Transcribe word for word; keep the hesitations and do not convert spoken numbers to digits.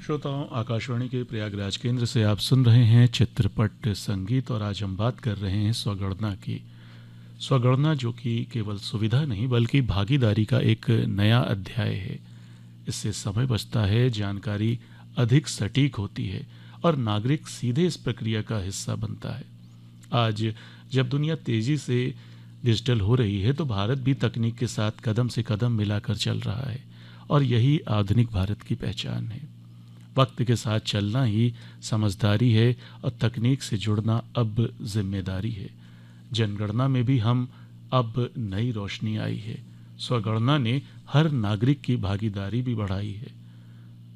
श्रोताओं, आकाशवाणी के प्रयागराज केंद्र से आप सुन रहे हैं चित्रपट संगीत और आज हम बात कर रहे हैं स्वगणना की। स्वगणना जो कि केवल सुविधा नहीं बल्कि भागीदारी का एक नया अध्याय है। इससे समय बचता है, जानकारी अधिक सटीक होती है और नागरिक सीधे इस प्रक्रिया का हिस्सा बनता है। आज जब दुनिया तेजी से डिजिटल हो रही है तो भारत भी तकनीक के साथ कदम से कदम मिलाकर चल रहा है और यही आधुनिक भारत की पहचान है। वक्त के साथ चलना ही समझदारी है और तकनीक से जुड़ना अब जिम्मेदारी है। जनगणना में भी हम अब नई रोशनी आई है। स्वगणना ने हर नागरिक की भागीदारी भी बढ़ाई है।